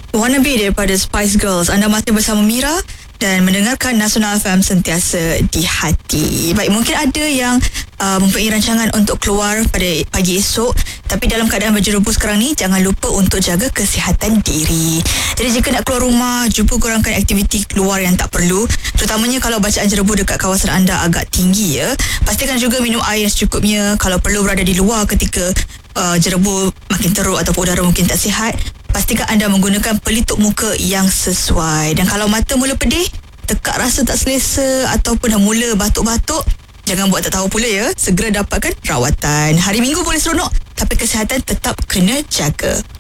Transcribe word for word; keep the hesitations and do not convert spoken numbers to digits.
Wannabe daripada Spice Girls. Anda masih bersama Mira dan mendengarkan Nasional F M sentiasa di hati. Baik, mungkin ada yang uh, mempunyai rancangan untuk keluar pada pagi esok, tapi dalam keadaan berjerubu sekarang ni, jangan lupa untuk jaga kesihatan diri. Jadi jika nak keluar rumah, cuba kurangkan aktiviti keluar yang tak perlu, terutamanya kalau bacaan jerebu dekat kawasan anda agak tinggi ya. Pastikan juga minum air secukupnya. Kalau perlu berada di luar ketika uh, jerebu makin teruk ataupun udara mungkin tak sihat, pastikan anda menggunakan pelitup muka yang sesuai. Dan kalau mata mula pedih, tekak rasa tak selesa ataupun dah mula batuk-batuk, jangan buat tak tahu pula ya. Segera dapatkan rawatan. Hari Minggu boleh seronok, tapi kesihatan tetap kena jaga.